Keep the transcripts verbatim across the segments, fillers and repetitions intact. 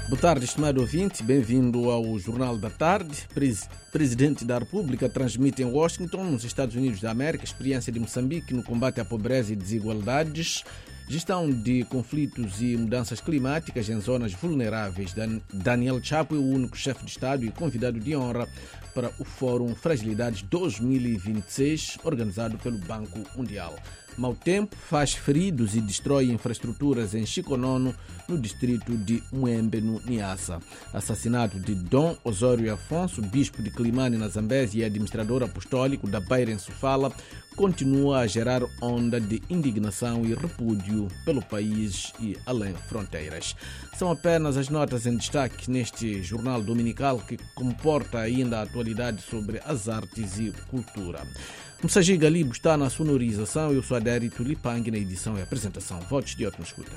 Boa tarde, estimado ouvinte. Bem-vindo ao Jornal da Tarde. Pres- Presidente da República transmite em Washington, nos Estados Unidos da América, a experiência de Moçambique no combate à pobreza e desigualdades, gestão de conflitos e mudanças climáticas em zonas vulneráveis. Dan- Daniel Chapo é o único chefe de Estado e convidado de honra para o Fórum Fragilidades dois mil e vinte e seis, organizado pelo Banco Mundial. Mau tempo faz feridos e destrói infraestruturas em Chiconono, no distrito de Muembe, no Niassa. Assassinato de Dom Osório Afonso, bispo de Climane, na Zambésia, e administrador apostólico da Beira, em Sofala, continua a gerar onda de indignação e repúdio pelo país e além fronteiras. São apenas as notas em destaque neste jornal dominical que comporta ainda a atualidade sobre as artes e cultura. Msagi Galibo está na sonorização. Eu sou Adério Tulipang na edição e apresentação. Votos de ótima escuta.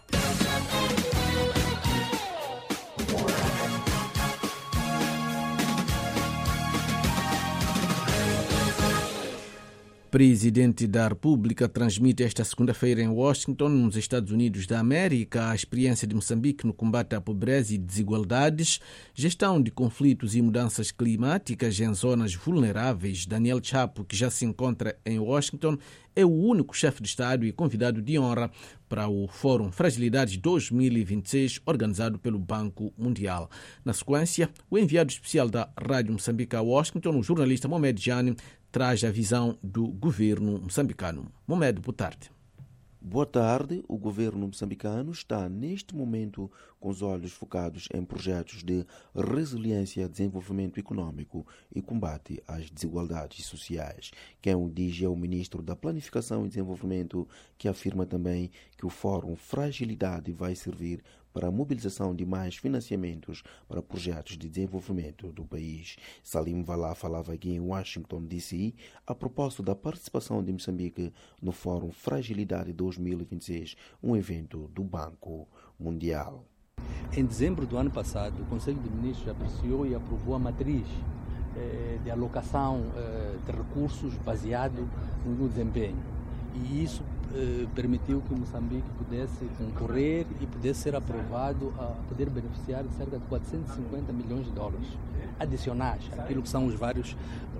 Presidente da República transmite esta segunda-feira em Washington, nos Estados Unidos da América, a experiência de Moçambique no combate à pobreza e desigualdades, gestão de conflitos e mudanças climáticas em zonas vulneráveis. Daniel Chapo, que já se encontra em Washington, é o único chefe de Estado e convidado de honra para o Fórum Fragilidades dois mil e vinte e seis, organizado pelo Banco Mundial. Na sequência, o enviado especial da Rádio Moçambique a Washington, o jornalista Mohamed Jani, traz a visão do governo moçambicano. Mohamed, boa tarde. Boa tarde. O governo moçambicano está, neste momento, com os olhos focados em projetos de resiliência, desenvolvimento econômico e combate às desigualdades sociais. Quem o diz é o ministro da Planificação e Desenvolvimento, que afirma também que o Fórum Fragilidade vai servir para a mobilização de mais financiamentos para projetos de desenvolvimento do país. Salim Valá falava aqui em Washington, D C, a propósito da participação de Moçambique no Fórum Fragilidade dois mil e vinte e seis, um evento do Banco Mundial. Em dezembro do ano passado, o Conselho de Ministros apreciou e aprovou a matriz eh, de alocação eh, de recursos baseado no desempenho. E isso eh, permitiu que Moçambique pudesse concorrer e pudesse ser aprovado a poder beneficiar de cerca de quatrocentos e cinquenta milhões de dólares adicionais àquilo que são os vários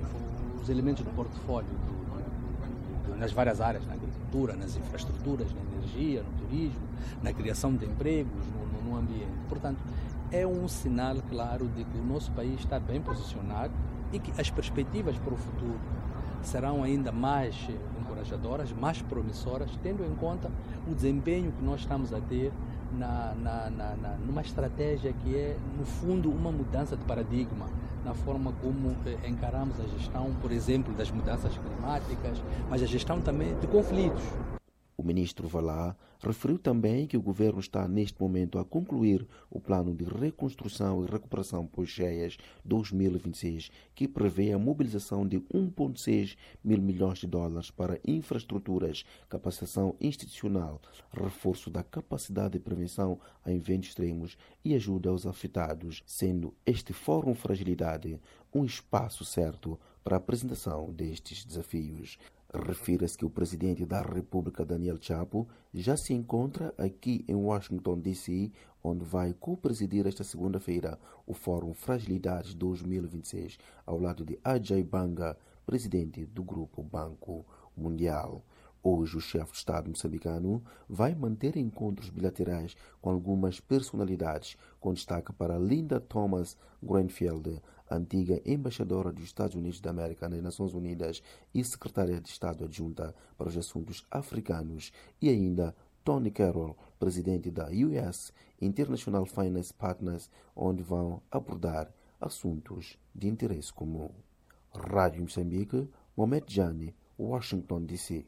os elementos do portfólio do, do, do, nas várias áreas, na agricultura, nas infraestruturas, na energia, no turismo, na criação de empregos, no, no, no ambiente. Portanto, é um sinal claro de que o nosso país está bem posicionado e que as perspectivas para o futuro serão ainda mais encorajadoras, mais promissoras, tendo em conta o desempenho que nós estamos a ter na, na, na, na, numa estratégia que é, no fundo, uma mudança de paradigma na forma como eh, encaramos a gestão, por exemplo, das mudanças climáticas, mas a gestão também de conflitos. O ministro Valá referiu também que o governo está neste momento a concluir o plano de reconstrução e recuperação pós-cheias dois mil e vinte e seis, que prevê a mobilização de um vírgula seis mil milhões de dólares para infraestruturas, capacitação institucional, reforço da capacidade de prevenção a eventos extremos e ajuda aos afetados, sendo este Fórum Fragilidade um espaço certo para a apresentação destes desafios. Refira-se que o presidente da República, Daniel Chapo, já se encontra aqui em Washington, D C, onde vai co-presidir esta segunda-feira o Fórum Fragilidades dois mil e vinte e seis, ao lado de Ajay Banga, presidente do Grupo Banco Mundial. Hoje, o chefe de Estado moçambicano vai manter encontros bilaterais com algumas personalidades, com destaque para Linda Thomas Greenfield, antiga embaixadora dos Estados Unidos da América nas Nações Unidas e secretária de Estado adjunta para os assuntos africanos, e ainda Tony Carroll, presidente da U S International Finance Partners, onde vão abordar assuntos de interesse comum. Rádio Moçambique, Mohamed Jani, Washington, D C.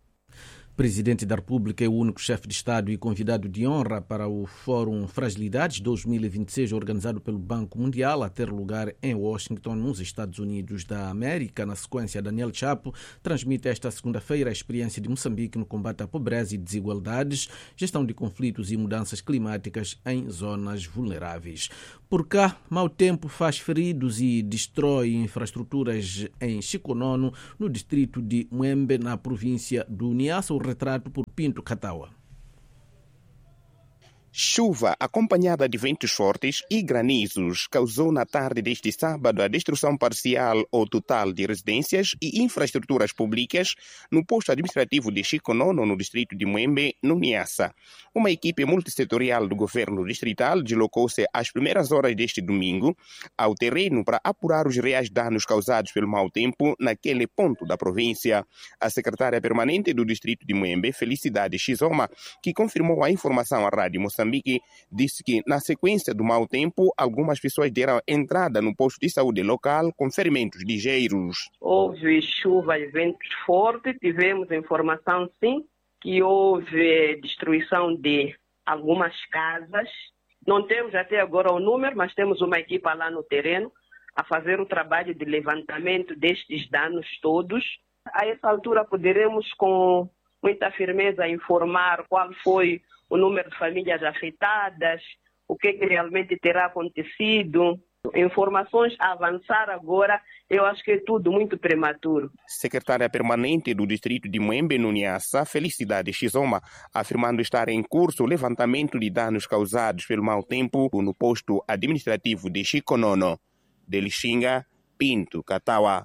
Presidente da República é o único chefe de Estado e convidado de honra para o Fórum Fragilidades dois mil e vinte e seis, organizado pelo Banco Mundial, a ter lugar em Washington, nos Estados Unidos da América. Na sequência, Daniel Chapo transmite esta segunda-feira a experiência de Moçambique no combate à pobreza e desigualdades, gestão de conflitos e mudanças climáticas em zonas vulneráveis. Por cá, mau tempo faz feridos e destrói infraestruturas em Chiconono, no distrito de Muembe, na província do Niassa. O retrato por Pinto Katawa. Chuva acompanhada de ventos fortes e granizos causou na tarde deste sábado a destruição parcial ou total de residências e infraestruturas públicas no posto administrativo de Chico Nono, no distrito de Muembe, no Niassa. Uma equipe multissetorial do governo distrital deslocou-se às primeiras horas deste domingo ao terreno para apurar os reais danos causados pelo mau tempo naquele ponto da província. A secretária permanente do distrito de Muembe, Felicidade Xizoma, que confirmou a informação à Rádio Moçambique, Moçambique, disse que, na sequência do mau tempo, algumas pessoas deram entrada no posto de saúde local com ferimentos ligeiros. Houve chuva e ventos fortes, tivemos informação, sim, que houve destruição de algumas casas. Não temos até agora o número, mas temos uma equipa lá no terreno a fazer o trabalho de levantamento destes danos todos. A essa altura poderemos, com muita firmeza, informar qual foi o número de famílias afetadas, o que, que realmente terá acontecido. Informações a avançar agora, eu acho que é tudo muito prematuro. Secretária permanente do distrito de Muembe, no Niassa, Felicidade Xizoma, afirmando estar em curso o levantamento de danos causados pelo mau tempo no posto administrativo de Chico Nono. De Lixinga, Pinto, Catawa.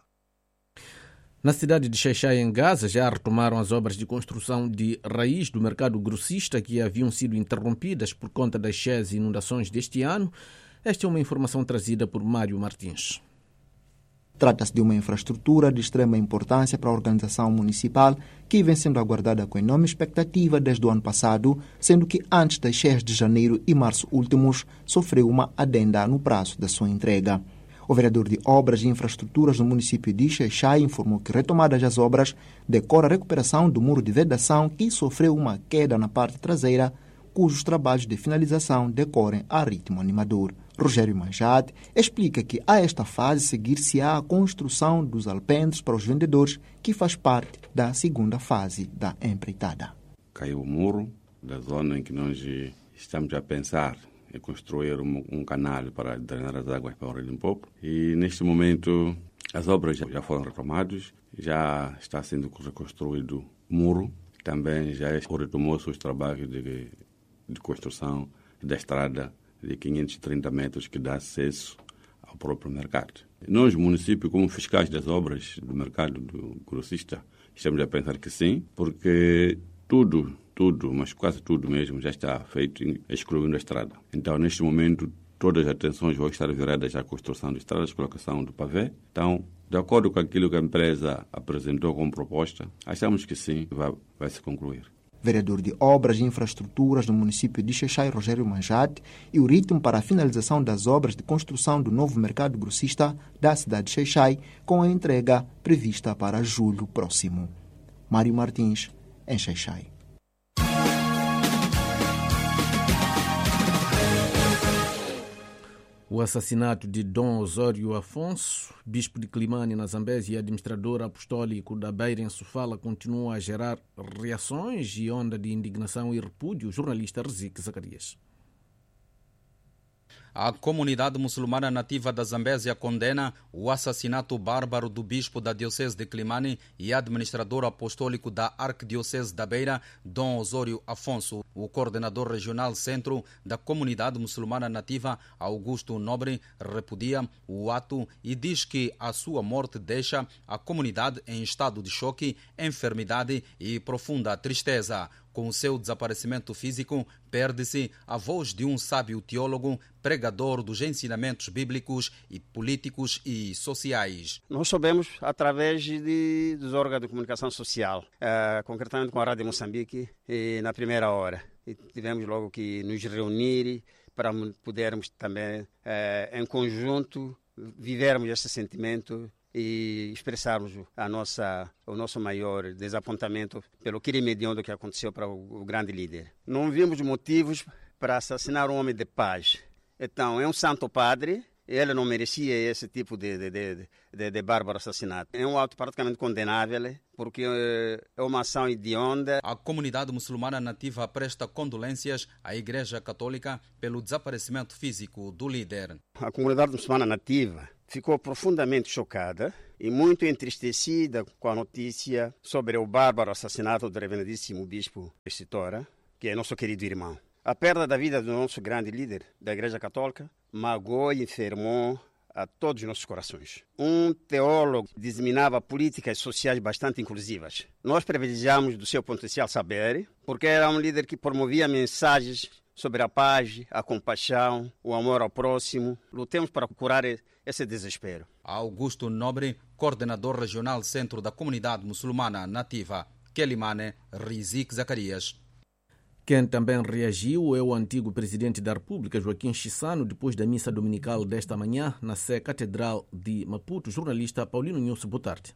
Na cidade de Xai-Xai, em Gaza, já retomaram as obras de construção de raiz do mercado grossista que haviam sido interrompidas por conta das cheias e inundações deste ano. Esta é uma informação trazida por Mário Martins. Trata-se de uma infraestrutura de extrema importância para a organização municipal que vem sendo aguardada com enorme expectativa desde o ano passado, sendo que antes das cheias de janeiro e março últimos sofreu uma adenda no prazo da sua entrega. O vereador de Obras e Infraestruturas do município de Xai-Xai informou que, retomadas as obras, decora a recuperação do muro de vedação que sofreu uma queda na parte traseira, cujos trabalhos de finalização decorrem a ritmo animador. Rogério Manjade explica que a esta fase seguir-se-á a construção dos alpendres para os vendedores, que faz parte da segunda fase da empreitada. Caiu o muro da zona em que nós estamos a pensar e construir um, um canal para drenar as águas para o Rio Limpopo. E neste momento as obras já foram retomadas, já está sendo reconstruído o muro, também já retomou-se os trabalhos de, de construção da estrada de quinhentos e trinta metros que dá acesso ao próprio mercado. Nós, município, como fiscais das obras do mercado do grossista, estamos a pensar que sim, porque tudo Tudo, mas quase tudo mesmo, já está feito, excluindo a estrada. Então, neste momento, todas as atenções vão estar viradas à construção de estradas, colocação do pavê. Então, de acordo com aquilo que a empresa apresentou como proposta, achamos que sim, vai, vai se concluir. Vereador de Obras e Infraestruturas do município de Xai-Xai, Rogério Manjade, e o ritmo para a finalização das obras de construção do novo mercado grossista da cidade de Xai-Xai, com a entrega prevista para julho próximo. Mário Martins, em Xai-Xai. O assassinato de Dom Osório Afonso, bispo de Climane, na Zambésia, e administrador apostólico da Beira, em Sofala, continua a gerar reações e onda de indignação e repúdio. O jornalista Rezique Zacarias. A comunidade muçulmana nativa da Zambésia condena o assassinato bárbaro do bispo da Diocese de Climane e administrador apostólico da Arquidiocese da Beira, Dom Osório Afonso. O coordenador regional centro da comunidade muçulmana nativa, Augusto Nobre, repudia o ato e diz que a sua morte deixa a comunidade em estado de choque, enfermidade e profunda tristeza. Com o seu desaparecimento físico, perde-se a voz de um sábio teólogo, pregador dos ensinamentos bíblicos e políticos e sociais. Nós soubemos através de, dos órgãos de comunicação social, uh, concretamente com a Rádio Moçambique, e na primeira hora. E tivemos logo que nos reunir para podermos também, uh, em conjunto, vivermos esse sentimento e expressarmos a nossa, o nosso maior desapontamento pelo crime hediondo que aconteceu para o, o grande líder. Não vimos motivos para assassinar um homem de paz. Então, é um santo padre, ele não merecia esse tipo de, de, de, de, de bárbaro assassinato. É um ato praticamente condenável, porque é uma ação hedionda. A comunidade muçulmana nativa presta condolências à Igreja Católica pelo desaparecimento físico do líder. A comunidade muçulmana nativa ficou profundamente chocada e muito entristecida com a notícia sobre o bárbaro assassinato do reverendíssimo bispo Essitora, que é nosso querido irmão. A perda da vida do nosso grande líder da Igreja Católica magoou e enfermou a todos os nossos corações. Um teólogo disseminava políticas sociais bastante inclusivas. Nós privilegiamos do seu potencial saber, porque era um líder que promovia mensagens sobre a paz, a compaixão, o amor ao próximo. Lutemos para curar esse desespero. Augusto Nobre, coordenador regional Centro da Comunidade Muçulmana Nativa, Quelimane, Rizik Zacarias. Quem também reagiu é o antigo presidente da República, Joaquim Chissano, depois da missa dominical desta manhã na Sé Catedral de Maputo. Jornalista Paulino Nilson, boa tarde.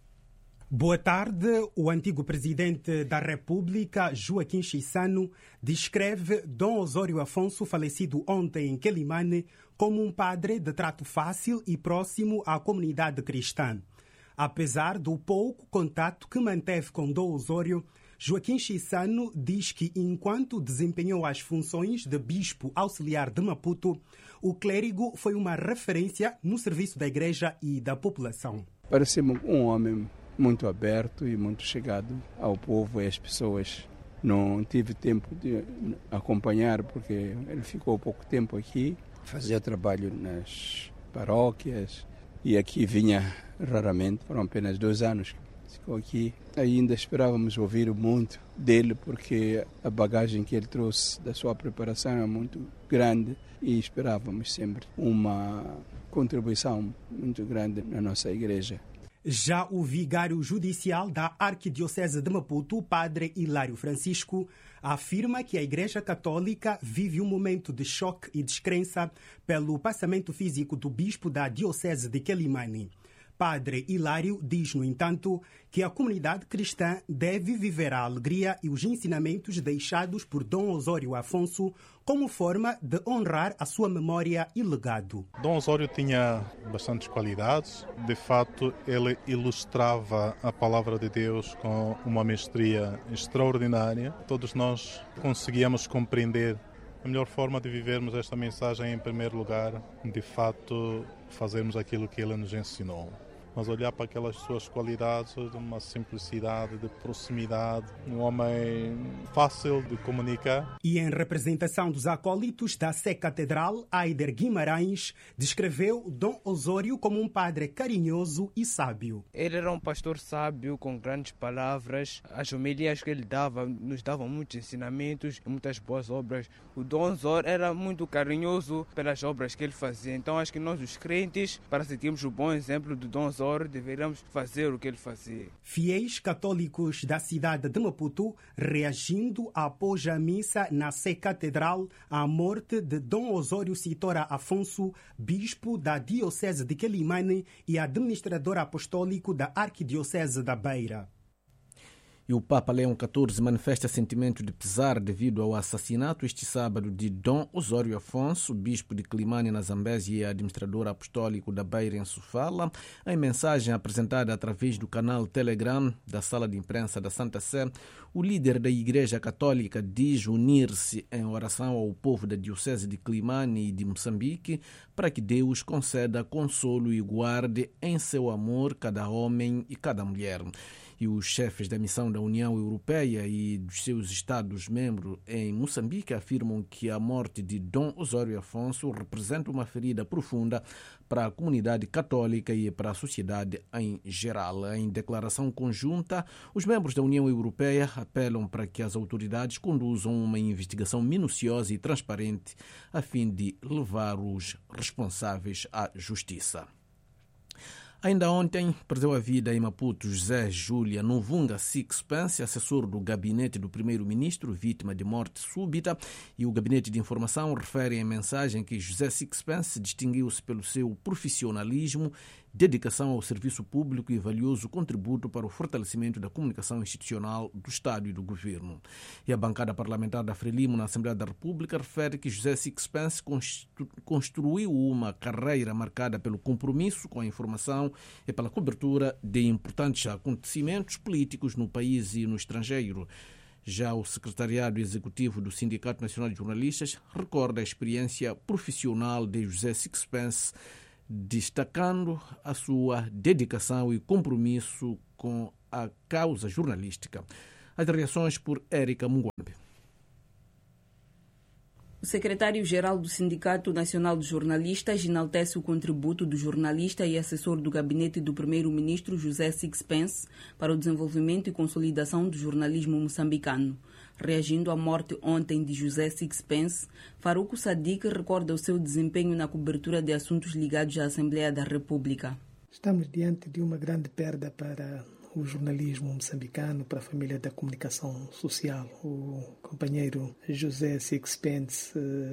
Boa tarde. O antigo presidente da República, Joaquim Chissano, descreve Dom Osório Afonso, falecido ontem em Quelimane, como um padre de trato fácil e próximo à comunidade cristã. Apesar do pouco contato que manteve com Dom Osório, Joaquim Chissano diz que, enquanto desempenhou as funções de bispo auxiliar de Maputo, o clérigo foi uma referência no serviço da igreja e da população. Parece-me um homem muito aberto e muito chegado ao povo e às pessoas. Não tive tempo de acompanhar porque ele ficou pouco tempo aqui, fazia trabalho nas paróquias e aqui vinha raramente, foram apenas dois anos que ficou aqui. Ainda esperávamos ouvir muito dele porque a bagagem que ele trouxe da sua preparação é muito grande e esperávamos sempre uma contribuição muito grande na nossa igreja. Já o vigário judicial da Arquidiocese de Maputo, Padre Hilário Francisco, afirma que a Igreja Católica vive um momento de choque e descrença pelo passamento físico do bispo da Diocese de Quelimane. Padre Hilário diz, no entanto, que a comunidade cristã deve viver a alegria e os ensinamentos deixados por Dom Osório Afonso como forma de honrar a sua memória e legado. Dom Osório tinha bastantes qualidades. De fato, ele ilustrava a palavra de Deus com uma mestria extraordinária. Todos nós conseguíamos compreender a melhor forma de vivermos esta mensagem, em primeiro lugar, de fato, fazermos aquilo que ele nos ensinou. Mas olhar para aquelas suas qualidades de uma simplicidade, de proximidade, um homem fácil de comunicar. E em representação dos acólitos da Sé Catedral, Aider Guimarães descreveu Dom Osório como um padre carinhoso e sábio. Ele era um pastor sábio, com grandes palavras. As homilias que ele dava nos davam muitos ensinamentos e muitas boas obras. O Dom Osório era muito carinhoso pelas obras que ele fazia. Então acho que nós, os crentes, para seguirmos o bom exemplo do Dom Osório, deveríamos fazer o que ele fazia. Fiéis católicos da cidade de Maputo reagindo após a missa na Sé Catedral à morte de Dom Osório Citora Afonso, bispo da Diocese de Quelimane e administrador apostólico da Arquidiocese da Beira. E o Papa Leão catorze manifesta sentimento de pesar devido ao assassinato este sábado de Dom Osório Afonso, bispo de Quelimane na Zambésia e administrador apostólico da Beira em Sofala. Em mensagem apresentada através do canal Telegram da Sala de Imprensa da Santa Sé, o líder da Igreja Católica diz unir-se em oração ao povo da Diocese de Quelimane e de Moçambique para que Deus conceda consolo e guarde em seu amor cada homem e cada mulher. E os chefes da missão da União Europeia e dos seus Estados-membros em Moçambique afirmam que a morte de Dom Osório Afonso representa uma ferida profunda para a comunidade católica e para a sociedade em geral. Em declaração conjunta, os membros da União Europeia apelam para que as autoridades conduzam uma investigação minuciosa e transparente a fim de levar os responsáveis à justiça. Ainda ontem, perdeu a vida em Maputo José Júlia Nuvunga Sixpence, assessor do gabinete do primeiro-ministro, vítima de morte súbita, e o gabinete de informação refere em mensagem que José Sixpence distinguiu-se pelo seu profissionalismo, dedicação ao serviço público e valioso contributo para o fortalecimento da comunicação institucional do Estado e do Governo. E a bancada parlamentar da Frelimo na Assembleia da República refere que José Sixpence construiu uma carreira marcada pelo compromisso com a informação e pela cobertura de importantes acontecimentos políticos no país e no estrangeiro. Já o secretariado executivo do Sindicato Nacional de Jornalistas recorda a experiência profissional de José Sixpence, destacando a sua dedicação e compromisso com a causa jornalística. As reações por Érica Mungwambe. O secretário-geral do Sindicato Nacional de Jornalistas enaltece o contributo do jornalista e assessor do gabinete do primeiro-ministro José Sixpence para o desenvolvimento e consolidação do jornalismo moçambicano. Reagindo à morte ontem de José Sixpence, Faruco Sadiq recorda o seu desempenho na cobertura de assuntos ligados à Assembleia da República. Estamos diante de uma grande perda para o jornalismo moçambicano, para a família da comunicação social. O companheiro José Sixpence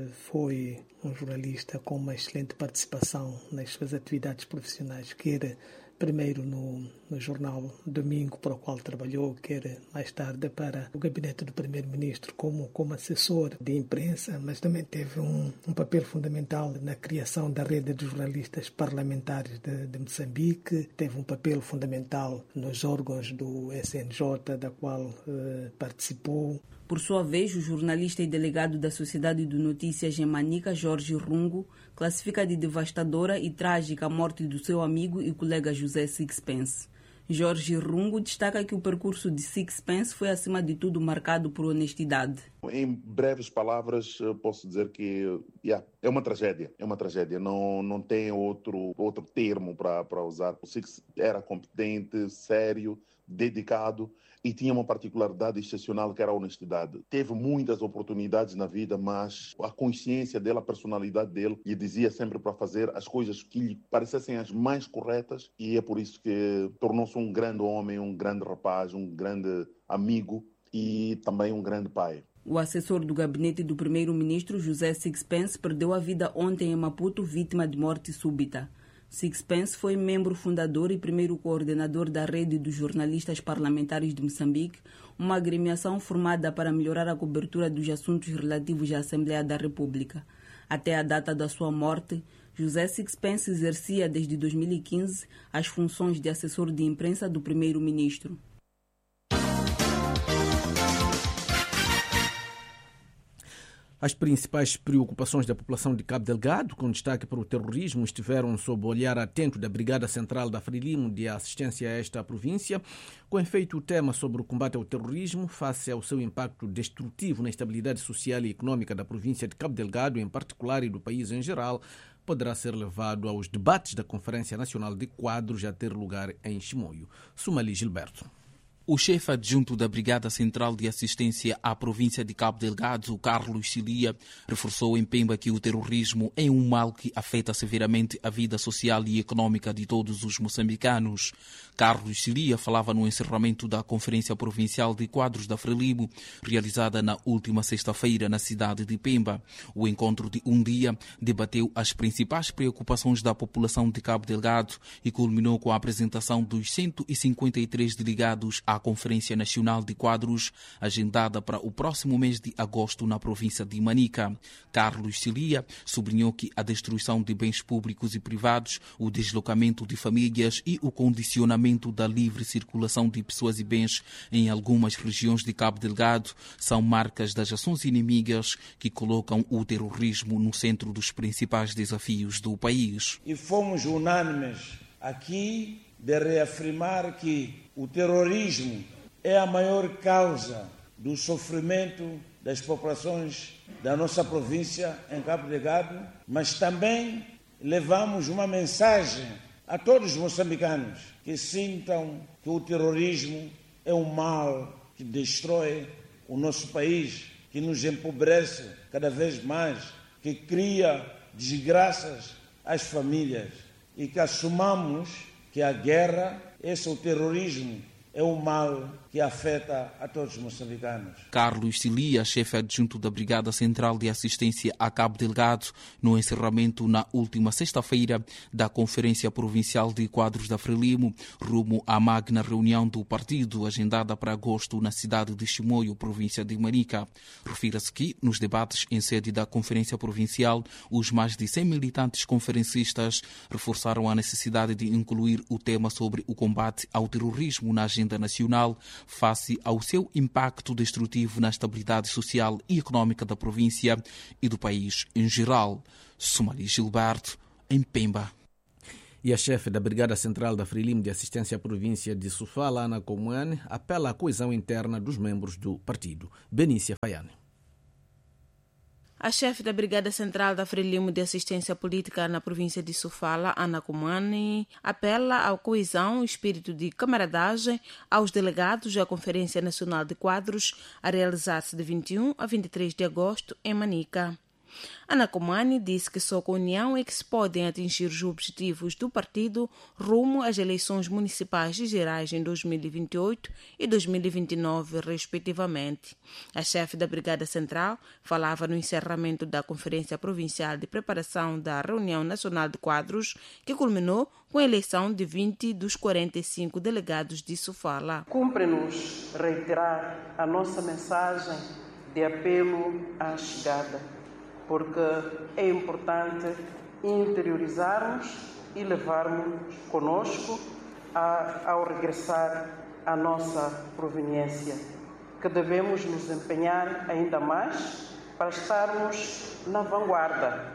foi um jornalista com uma excelente participação nas suas atividades profissionais, quer primeiro no, no jornal Domingo, para o qual trabalhou, quer mais tarde para o gabinete do primeiro-ministro como, como assessor de imprensa, mas também teve um, um papel fundamental na criação da rede de jornalistas parlamentares de, de Moçambique, teve um papel fundamental nos órgãos do S N J, da qual eh, participou. Por sua vez, o jornalista e delegado da Sociedade de Notícias em Manica, Jorge Rungo, classifica de devastadora e trágica a morte do seu amigo e colega José Sixpence. Jorge Rungo destaca que o percurso de Sixpence foi, acima de tudo, marcado por honestidade. Em breves palavras, posso dizer que yeah, é uma tragédia. É uma tragédia. Não, não tem outro, outro termo para usar. O Six era competente, sério, dedicado e tinha uma particularidade excepcional que era a honestidade. Teve muitas oportunidades na vida, mas a consciência dele, a personalidade dele, lhe dizia sempre para fazer as coisas que lhe parecessem as mais corretas, e é por isso que tornou-se um grande homem, um grande rapaz, um grande amigo e também um grande pai. O assessor do gabinete do primeiro-ministro, José Sixpence, perdeu a vida ontem em Maputo, vítima de morte súbita. Sixpence foi membro fundador e primeiro coordenador da Rede dos Jornalistas Parlamentares de Moçambique, uma agremiação formada para melhorar a cobertura dos assuntos relativos à Assembleia da República. Até a data da sua morte, José Sixpence exercia desde dois mil e quinze as funções de assessor de imprensa do primeiro-ministro. As principais preocupações da população de Cabo Delgado, com destaque para o terrorismo, estiveram sob o olhar atento da Brigada Central da Frelimo de assistência a esta província. Com efeito, o tema sobre o combate ao terrorismo, face ao seu impacto destrutivo na estabilidade social e econômica da província de Cabo Delgado, em particular, e do país em geral, poderá ser levado aos debates da Conferência Nacional de Quadros a ter lugar em Chimoio. Sumali Gilberto. O chefe adjunto da Brigada Central de Assistência à província de Cabo Delgado, Carlos Cilia, reforçou em Pemba que o terrorismo é um mal que afeta severamente a vida social e econômica de todos os moçambicanos. Carlos Cilia falava no encerramento da Conferência Provincial de Quadros da Frelimo, realizada na última sexta-feira na cidade de Pemba. O encontro de um dia debateu as principais preocupações da população de Cabo Delgado e culminou com a apresentação dos cento e cinquenta e três delegados à Conferência Nacional de Quadros, agendada para o próximo mês de agosto na província de Manica. Carlos Cilia sublinhou que a destruição de bens públicos e privados, o deslocamento de famílias e o condicionamento da livre circulação de pessoas e bens em algumas regiões de Cabo Delgado são marcas das ações inimigas que colocam o terrorismo no centro dos principais desafios do país. E fomos unânimes aqui de reafirmar que o terrorismo é a maior causa do sofrimento das populações da nossa província em Cabo Delgado, mas também levamos uma mensagem a todos os moçambicanos que sintam que o terrorismo é um mal que destrói o nosso país, que nos empobrece cada vez mais, que cria desgraças às famílias, e que assumamos que a guerra, esse é o terrorismo, é um mal que afeta a todos os moçambicanos. Carlos Cilia, chefe adjunto da Brigada Central de Assistência a Cabo Delgado, no encerramento na última sexta-feira da Conferência Provincial de Quadros da Frelimo, rumo à magna reunião do partido, agendada para agosto na cidade de Chimoio, província de Manica. Refira-se que, nos debates em sede da Conferência Provincial, os mais de cem militantes conferencistas reforçaram a necessidade de incluir o tema sobre o combate ao terrorismo na agenda nacional, face ao seu impacto destrutivo na estabilidade social e econômica da província e do país em geral. Sumali Gilberto, em Pemba. E a chefe da Brigada Central da Frelimo de Assistência à Província de Sofala, Ana Comuane, apela à coesão interna dos membros do partido. Benícia Faiane. A chefe da Brigada Central da Frelimo de Assistência Política na província de Sofala, Ana Comani, apela à coesão e espírito de camaradagem aos delegados da Conferência Nacional de Quadros a realizar-se de vinte e um a vinte e três de agosto em Manica. Ana Comani disse que só com a união é que se podem atingir os objetivos do partido rumo às eleições municipais e gerais em dois mil e vinte e oito e dois mil e vinte e nove, respectivamente. A chefe da Brigada Central falava no encerramento da Conferência Provincial de Preparação da Reunião Nacional de Quadros, que culminou com a eleição de vinte dos quarenta e cinco delegados de Sofala. Cumpre-nos reiterar a nossa mensagem de apelo à chegada, porque é importante interiorizarmos e levarmos conosco a, ao regressar à nossa proveniência, que devemos nos empenhar ainda mais para estarmos na vanguarda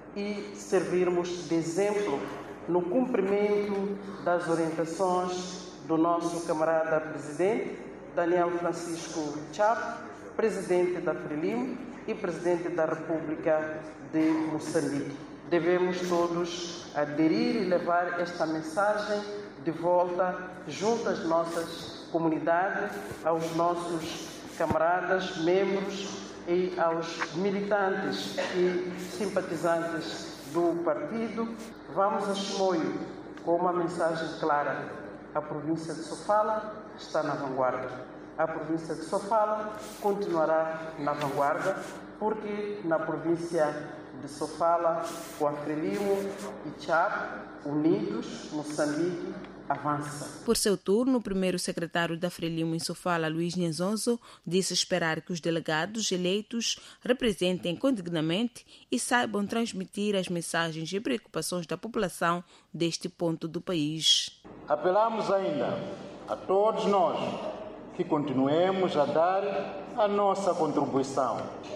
e servirmos de exemplo no cumprimento das orientações do nosso camarada presidente, Daniel Francisco Chapo, presidente da Frelimo e presidente da República de Moçambique. Devemos todos aderir e levar esta mensagem de volta junto às nossas comunidades, aos nossos camaradas, membros e aos militantes e simpatizantes do partido. Vamos a Chimoio com uma mensagem clara. A província de Sofala está na vanguarda. A província de Sofala continuará na vanguarda, porque na província de Sofala, com a Frelimo e Chapo, unidos, Moçambique avança. Por seu turno, o primeiro secretário da Frelimo em Sofala, Luís Nhanzonzo, disse esperar que os delegados eleitos representem condignamente e saibam transmitir as mensagens e preocupações da população deste ponto do país. Apelamos ainda a todos nós que continuemos a dar a nossa contribuição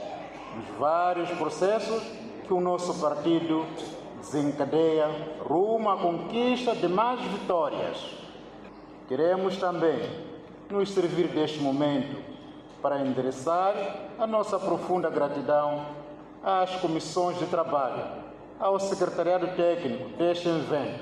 nos vários processos que o nosso partido desencadeia rumo à conquista de mais vitórias. Queremos também nos servir deste momento para endereçar a nossa profunda gratidão às comissões de trabalho, ao secretariado técnico deste evento,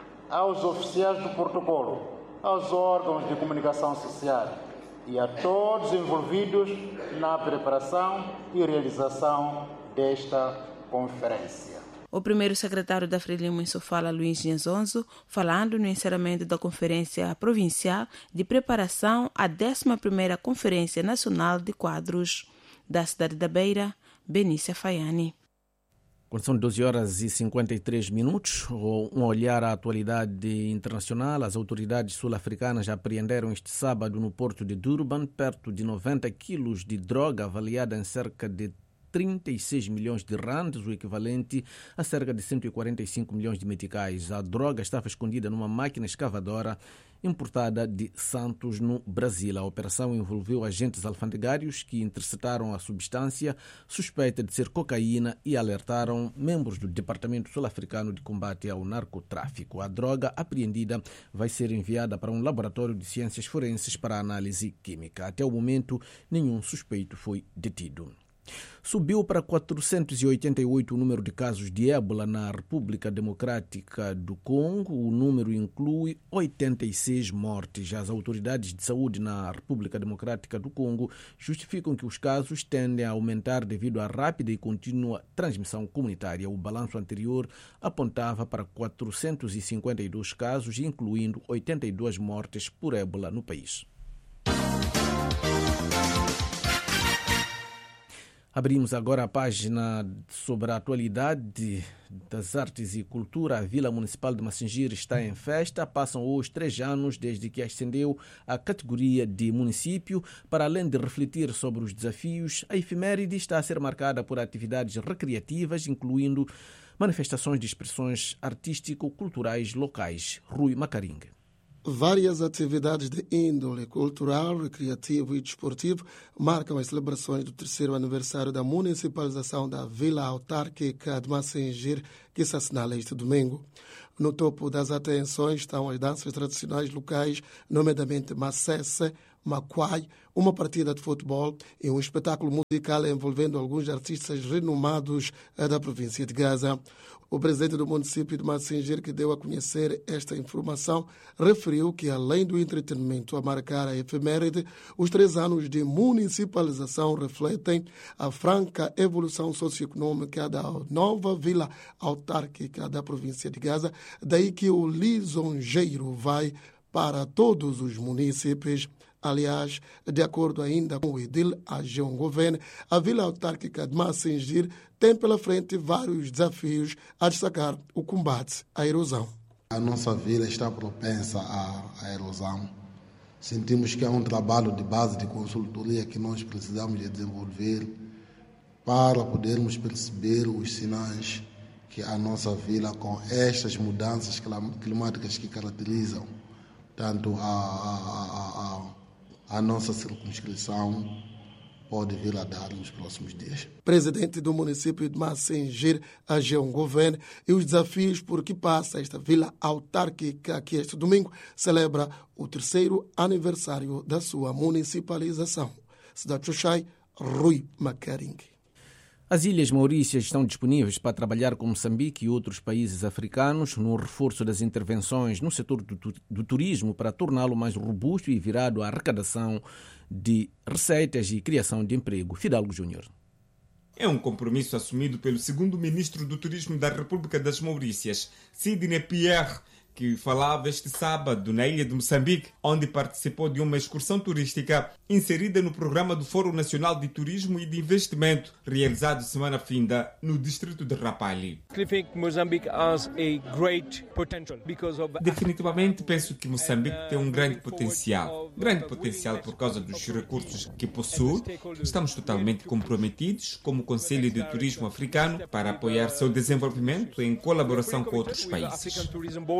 aos oficiais do protocolo, aos órgãos de comunicação social e a todos envolvidos na preparação e realização desta conferência. O primeiro secretário da Frelimo em Sofala, Luís Nhanzonzo, falando no encerramento da Conferência Provincial de Preparação à décima primeira Conferência Nacional de Quadros. Da cidade da Beira, Benícia Faiani. Quando são doze horas e cinquenta e três minutos, um olhar à atualidade internacional, as autoridades sul-africanas apreenderam este sábado no porto de Durban perto de noventa quilos de droga avaliada em cerca de trinta e seis milhões de randes, o equivalente a cerca de cento e quarenta e cinco milhões de meticais. A droga estava escondida numa máquina escavadora importada de Santos, no Brasil. A operação envolveu agentes alfandegários que interceptaram a substância suspeita de ser cocaína e alertaram membros do Departamento Sul-Africano de Combate ao Narcotráfico. A droga apreendida vai ser enviada para um laboratório de ciências forenses para análise química. Até o momento, nenhum suspeito foi detido. Subiu para quatrocentos e oitenta e oito o número de casos de ébola na República Democrática do Congo. O número inclui oitenta e seis mortes. As autoridades de saúde na República Democrática do Congo justificam que os casos tendem a aumentar devido à rápida e contínua transmissão comunitária. O balanço anterior apontava para quatrocentos e cinquenta e dois casos, incluindo oitenta e duas mortes por ébola no país. Abrimos agora a página sobre a atualidade das artes e cultura. A Vila Municipal de Massingir está em festa. Passam hoje três anos desde que ascendeu à categoria de município. Para além de refletir sobre os desafios, a efeméride está a ser marcada por atividades recreativas, incluindo manifestações de expressões artístico-culturais locais. Rui Macaringa. Várias atividades de índole cultural, recreativo e desportivo marcam as celebrações do terceiro aniversário da municipalização da Vila Autárquica de Massingir, que se assinala este domingo. No topo das atenções estão as danças tradicionais locais, nomeadamente Massesse, Makwai, uma partida de futebol e um espetáculo musical envolvendo alguns artistas renomados da província de Gaza. O presidente do município de Massanger, que deu a conhecer esta informação, referiu que, além do entretenimento a marcar a efeméride, os três anos de municipalização refletem a franca evolução socioeconômica da nova vila autárquica da província de Gaza, daí que o lisonjeiro vai para todos os municípios. Aliás, de acordo ainda com o edil Ageon Goven, a vila autárquica de Massanger tem pela frente vários desafios, a destacar o combate à erosão. A nossa vila está propensa à, à erosão. Sentimos que é um trabalho de base de consultoria que nós precisamos de desenvolver para podermos perceber os sinais que a nossa vila, com estas mudanças climáticas que caracterizam tanto a, a, a, a a nossa circunscrição, pode vir a dar nos próximos dias. Presidente do município de Massanger, Ageon Goven, e os desafios por que passa esta vila autárquica que este domingo celebra o terceiro aniversário da sua municipalização. Cidade Xuxai, Rui Macaring. As Ilhas Maurícias estão disponíveis para trabalhar com Moçambique e outros países africanos no reforço das intervenções no setor do, do turismo para torná-lo mais robusto e virado à arrecadação de receitas e criação de emprego. Fidalgo Júnior. É um compromisso assumido pelo segundo ministro do Turismo da República das Maurícias, Sidney Pierre, que falava este sábado na ilha de Moçambique, onde participou de uma excursão turística inserida no programa do Fórum Nacional de Turismo e de Investimento, realizado semana finda no distrito de Rapalli. Definitivamente penso que Moçambique tem um grande potencial. Grande potencial por causa dos recursos que possui. Estamos totalmente comprometidos, como Conselho de Turismo Africano, para apoiar seu desenvolvimento em colaboração com outros países.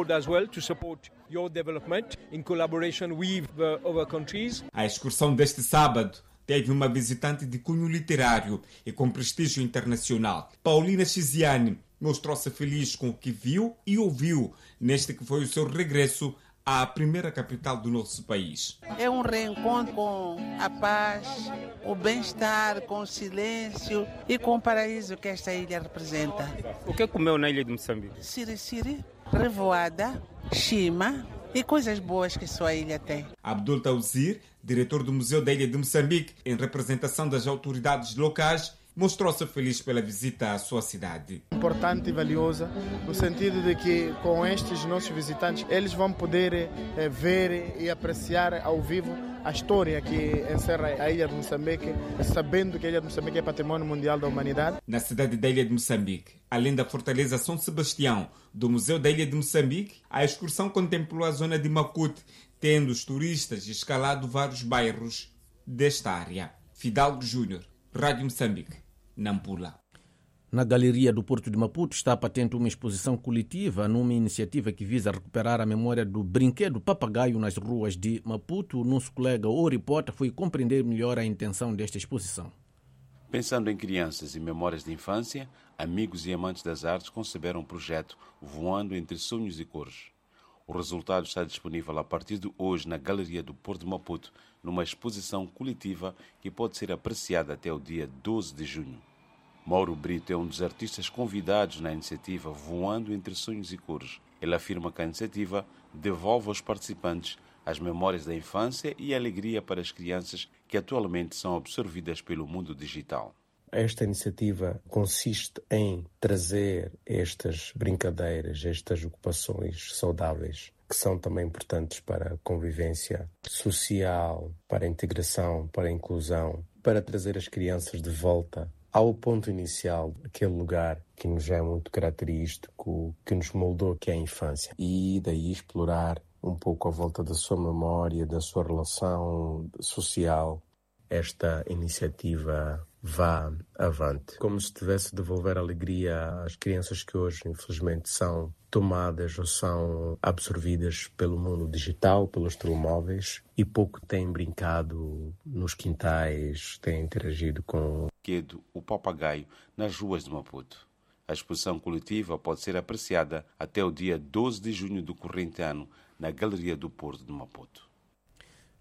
A excursão deste sábado teve uma visitante de cunho literário e com prestígio internacional. Paulina Chiziane mostrou-se feliz com o que viu e ouviu neste que foi o seu regresso à primeira capital do nosso país. É um reencontro com a paz, o bem-estar, com o silêncio e com o paraíso que esta ilha representa. O que comeu na ilha de Moçambique? Siri-siri, revoada, chima e coisas boas que só a ilha tem. Abdul Tauzir, diretor do Museu da Ilha de Moçambique, em representação das autoridades locais, mostrou-se feliz pela visita à sua cidade. Importante e valiosa, no sentido de que com estes nossos visitantes, eles vão poder eh, ver e apreciar ao vivo a história que encerra a Ilha de Moçambique, sabendo que a Ilha de Moçambique é patrimônio mundial da humanidade. Na cidade da Ilha de Moçambique, além da Fortaleza São Sebastião do Museu da Ilha de Moçambique, a excursão contemplou a zona de Maputo, tendo os turistas escalado vários bairros desta área. Fidalgo Júnior, Rádio Moçambique, Nampula. Na Galeria do Porto de Maputo está patente uma exposição coletiva numa iniciativa que visa recuperar a memória do brinquedo papagaio nas ruas de Maputo. O nosso colega Oripota foi compreender melhor a intenção desta exposição. Pensando em crianças e memórias de infância, amigos e amantes das artes conceberam um projeto Voando entre Sonhos e Cores. O resultado está disponível a partir de hoje na Galeria do Porto de Maputo, numa exposição coletiva que pode ser apreciada até o dia doze de junho. Mauro Brito é um dos artistas convidados na iniciativa Voando entre Sonhos e Cores. Ele afirma que a iniciativa devolve aos participantes as memórias da infância e a alegria para as crianças que atualmente são absorvidas pelo mundo digital. Esta iniciativa consiste em trazer estas brincadeiras, estas ocupações saudáveis, que são também importantes para a convivência social, para a integração, para a inclusão, para trazer as crianças de volta ao ponto inicial, aquele lugar que nos é muito característico, que nos moldou, que é a infância. E daí explorar um pouco à volta da sua memória, da sua relação social, esta iniciativa vá avante. Como se tivesse devolver alegria às crianças que hoje, infelizmente, são tomadas ou são absorvidas pelo mundo digital, pelos telemóveis, e pouco têm brincado nos quintais, têm interagido com o papagaio nas ruas de Maputo. A exposição coletiva pode ser apreciada até o dia doze de junho do corrente ano na Galeria do Porto de Maputo.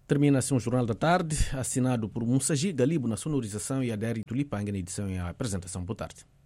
Termina assim um Jornal da Tarde, assinado por Mussaji Galibo na sonorização e Adério Tulipanga na edição e a apresentação. Boa tarde.